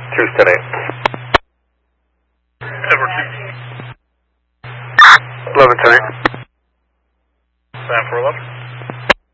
Houston 8. Edward 2. 11 10 8. Stand for 11.